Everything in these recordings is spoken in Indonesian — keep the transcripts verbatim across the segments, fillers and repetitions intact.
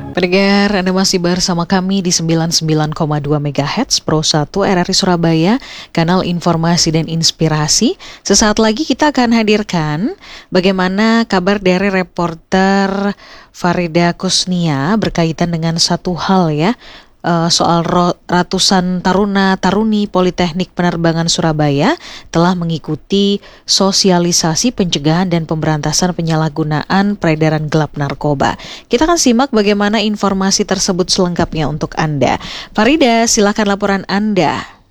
Pendengar, Anda masih bersama kami di sembilan puluh sembilan koma dua megahertz Pro satu R R I Surabaya, kanal informasi dan inspirasi. Sesaat lagi kita akan hadirkan bagaimana kabar dari reporter Farida Kusnia berkaitan dengan satu hal ya, Uh, soal ro- ratusan taruna-taruni Politeknik Penerbangan Surabaya telah mengikuti sosialisasi pencegahan dan pemberantasan penyalahgunaan peredaran gelap narkoba. Kita akan simak bagaimana informasi tersebut selengkapnya untuk Anda. Farida, silakan laporan Anda.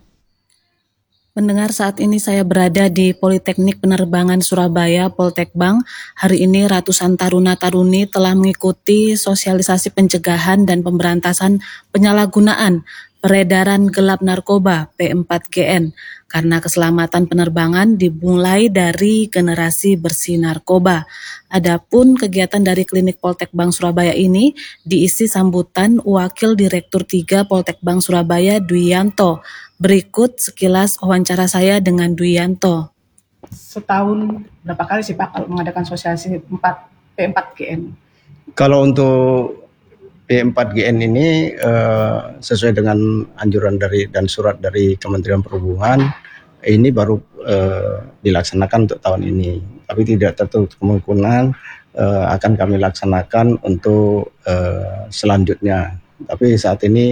Mendengar saat ini saya berada di Politeknik Penerbangan Surabaya, Poltekbang. Hari ini ratusan taruna-taruni telah mengikuti sosialisasi pencegahan dan pemberantasan penyalahgunaan peredaran gelap narkoba P empat G N karena keselamatan penerbangan dimulai dari generasi bersih narkoba. Adapun kegiatan dari Klinik Poltekbang Surabaya ini diisi sambutan Wakil Direktur tiga Poltekbang Surabaya Dwianto. Berikut sekilas wawancara saya dengan Dwianto. Setahun berapa kali sih Pak kalau mengadakan sosialisasi P empat G N? Kalau untuk P empat G N ini uh, sesuai dengan anjuran dari dan surat dari Kementerian Perhubungan, ini baru uh, dilaksanakan untuk tahun ini. Tapi tidak tertutup kemungkinan uh, akan kami laksanakan untuk uh, selanjutnya. Tapi saat ini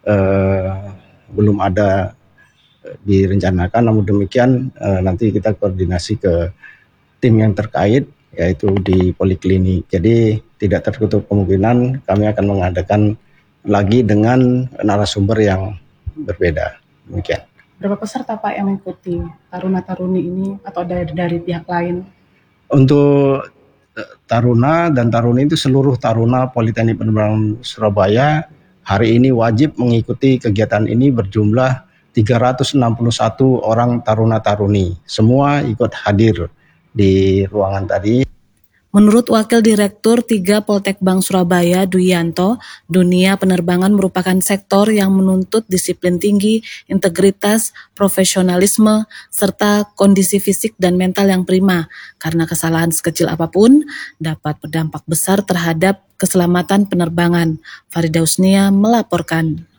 uh, belum ada direncanakan, namun demikian uh, nanti kita koordinasi ke tim yang terkait, yaitu di poliklinik. Jadi tidak tertutup kemungkinan kami akan mengadakan lagi dengan narasumber yang berbeda. Demikian. Berapa peserta Pak yang mengikuti taruna-taruni ini atau dari, dari pihak lain? Untuk taruna dan taruni itu seluruh taruna Politeknik Penerbangan Surabaya hari ini wajib mengikuti kegiatan ini berjumlah tiga ratus enam puluh satu orang taruna-taruni. Semua ikut hadir di ruangan tadi. Menurut Wakil Direktur tiga Poltekbang Surabaya Dwianto, dunia penerbangan merupakan sektor yang menuntut disiplin tinggi, integritas, profesionalisme, serta kondisi fisik dan mental yang prima, karena kesalahan sekecil apapun dapat berdampak besar terhadap keselamatan penerbangan. Farida Kusnia melaporkan.